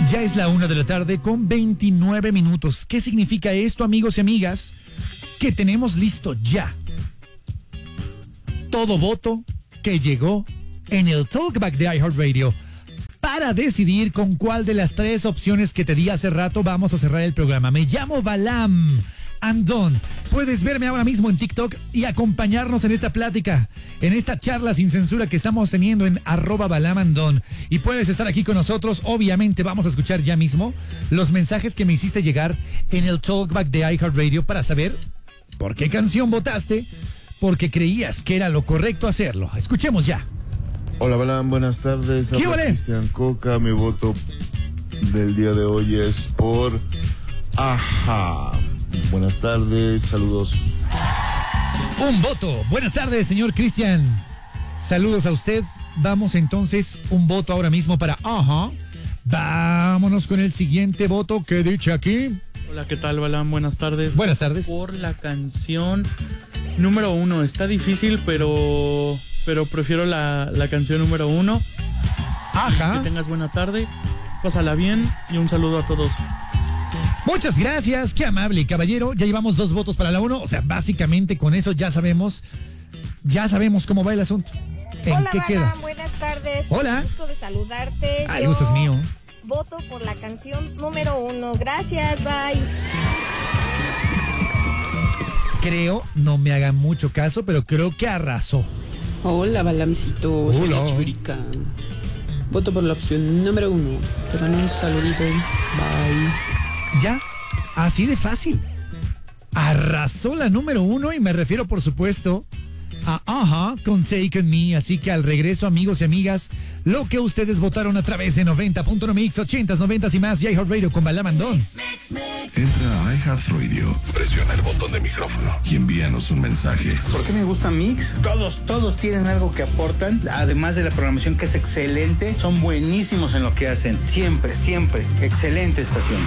Ya es la 1:00 con 29 minutos. ¿Qué significa esto, amigos y amigas? Que tenemos listo ya todo voto que llegó en el Talkback de iHeartRadio para decidir con cuál de las 3 opciones que te di hace rato vamos a cerrar el programa. Me llamo Balam Andón. Puedes verme ahora mismo en TikTok y acompañarnos en esta plática, en esta charla sin censura que estamos teniendo en @BalamAndón. Y puedes estar aquí con nosotros. Obviamente vamos a escuchar ya mismo los mensajes que me hiciste llegar en el Talkback de iHeartRadio para saber por qué canción votaste, porque creías que era lo correcto hacerlo. Escuchemos ya. Hola, Balam, buenas tardes. ¿Qué vale? Cristian Coca, mi voto del día de hoy es por Ajá. Buenas tardes, saludos. Un voto. Buenas tardes, señor Cristian. Saludos a usted. Vamos entonces, un voto ahora mismo para Ajá. Vámonos con el siguiente voto que dice aquí. Hola, ¿qué tal, Balam? Buenas tardes. Buenas tardes. Por la canción número 1. Está difícil, pero prefiero la canción número 1. Ajá. Que tengas buena tarde, pásala bien y un saludo a todos. Muchas gracias, qué amable, caballero. Ya llevamos 2 votos para la 1. O sea, básicamente con eso ya sabemos cómo va el asunto. ¿En Hola, qué Balam, queda? buenas tardes. Hola. Gusto de saludarte. Ay, gusto es mío. Voto por la canción número 1. Gracias, bye. Creo, no me hagan mucho caso, pero creo que arrasó. Hola, Balamcito. Hola. Soy la Churica. Voto por la opción número 1. Te mando un saludito. Bye. Ya, así de fácil. Arrasó la número 1 y me refiero, por supuesto, a Ajá con Take On Me. Así que al regreso, amigos y amigas, lo que ustedes votaron a través de 90.1 Mix, 80s, 90s y más, y iHeartRadio con Balam Andón. Entra a iHeartRadio, presiona el botón de micrófono y envíanos un mensaje. ¿Por qué me gusta Mix? Todos tienen algo que aportan, además de la programación que es excelente, son buenísimos en lo que hacen, siempre, excelente estación.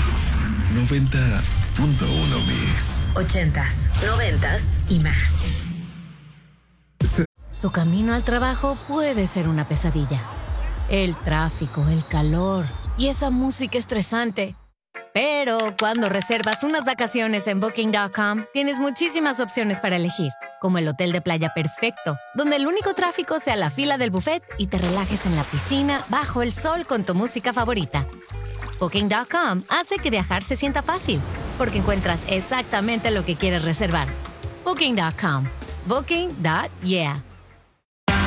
90.1 Mix. 80s, 90s y más. Tu camino al trabajo puede ser una pesadilla. El tráfico, el calor y esa música estresante. Pero cuando reservas unas vacaciones en Booking.com, tienes muchísimas opciones para elegir, como el hotel de playa perfecto, donde el único tráfico sea la fila del buffet y te relajes en la piscina bajo el sol con tu música favorita. Booking.com hace que viajar se sienta fácil, porque encuentras exactamente lo que quieres reservar. Booking.com. Booking.yeah.